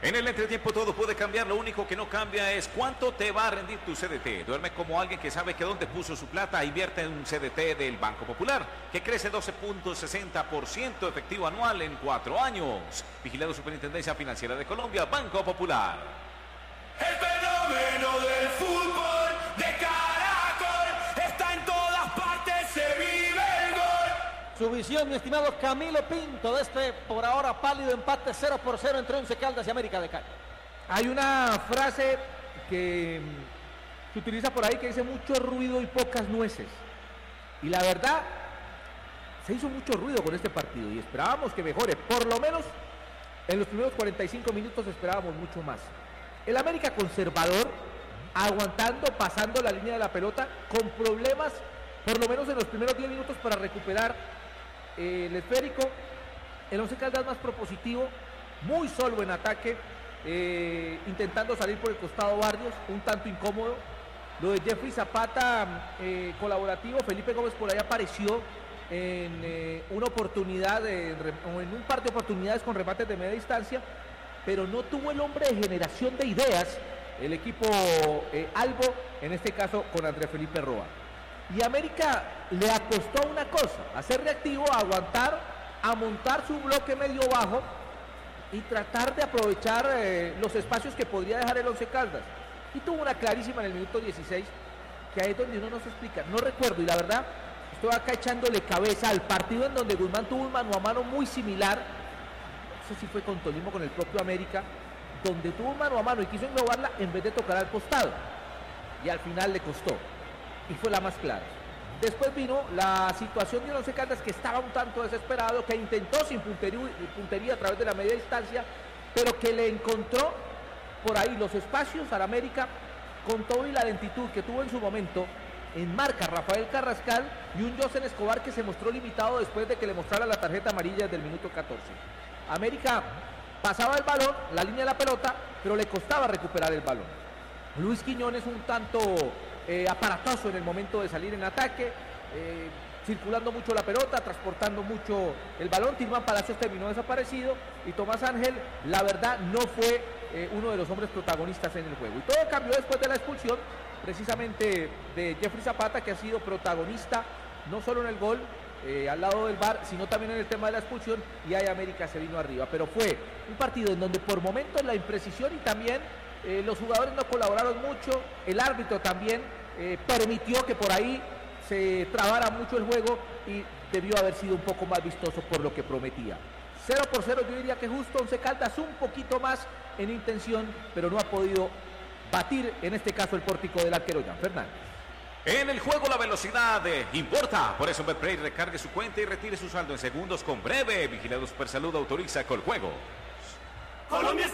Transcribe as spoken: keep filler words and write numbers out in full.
En el entretiempo todo puede cambiar, lo único que no cambia es cuánto te va a rendir tu C D T. Duerme como alguien que sabe que dónde puso su plata, invierte en un C D T del Banco Popular, que crece doce punto sesenta por ciento efectivo anual en cuatro años. Vigilado Superintendencia Financiera de Colombia, Banco Popular. El fenómeno del fútbol de Caracol está en todas partes, se vive el gol. Su visión, mi estimado Camilo Pinto, de este por ahora pálido empate cero por cero entre Once Caldas y América de Cali. Hay una frase que se utiliza por ahí que dice mucho ruido y pocas nueces. Y la verdad, se hizo mucho ruido con este partido y esperábamos que mejore. Por lo menos en los primeros cuarenta y cinco minutos esperábamos mucho más. El América conservador, aguantando, pasando la línea de la pelota, con problemas, por lo menos en los primeros diez minutos para recuperar eh, el esférico. El Once Caldas más propositivo, muy solo en ataque, eh, intentando salir por el costado Barrios, un tanto incómodo. Lo de Jeffrey Zapata, eh, colaborativo. Felipe Gómez por ahí apareció en eh, una oportunidad, de, o en un par de oportunidades con remates de media distancia, pero no tuvo el hombre de generación de ideas el equipo eh, Albo, en este caso con Andrés Felipe Roa. Y América le apostó una cosa, a ser reactivo, a aguantar, a montar su bloque medio bajo y tratar de aprovechar eh, los espacios que podría dejar el Once Caldas. Y tuvo una clarísima en el minuto dieciséis, que ahí es donde uno no se explica. No recuerdo, y la verdad, estoy acá echándole cabeza al partido en donde Guzmán tuvo un mano a mano muy similar. No sé si fue con Tolima o con el propio América, donde tuvo un mano a mano y quiso englobarla en vez de tocar al costado. Y al final le costó. Y fue la más clara. Después vino la situación de Once Caldas, que estaba un tanto desesperado, que intentó sin puntería, puntería a través de la media distancia, pero que le encontró por ahí los espacios al América, con todo y la lentitud que tuvo en su momento en marca Rafael Carrascal y un José Escobar que se mostró limitado después de que le mostrara la tarjeta amarilla desde el minuto catorce. América pasaba el balón, la línea de la pelota, pero le costaba recuperar el balón. Luis Quiñones un tanto eh, aparatoso en el momento de salir en ataque, eh, circulando mucho la pelota, transportando mucho el balón. Tilman Palacios terminó desaparecido y Tomás Ángel, la verdad, no fue eh, uno de los hombres protagonistas en el juego. Y todo cambió después de la expulsión, precisamente de Jeffrey Zapata, que ha sido protagonista no solo en el gol, eh, al lado del V A R, sino también en el tema de la expulsión, y ahí América se vino arriba. Pero fue un partido en donde por momentos la imprecisión y también eh, los jugadores no colaboraron mucho, el árbitro también eh, permitió que por ahí se trabara mucho el juego y debió haber sido un poco más vistoso por lo que prometía. Cero por cero, yo diría que justo. Once Caldas un poquito más en intención, pero no ha podido batir en este caso el pórtico del arquero Jan Fernández. En el juego la velocidad eh, importa, por eso Betplay recargue su cuenta y retire su saldo en segundos con Breve. Vigilado Supersalud autoriza Coljuegos. Colombia está